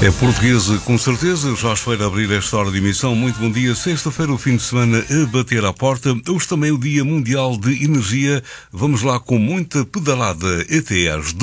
É portuguesa, com certeza. Já espero abrir esta hora de emissão. Muito bom dia. Sexta-feira, o fim de semana a bater à porta. Hoje também é o Dia Mundial de Energia. Vamos lá com muita pedalada até às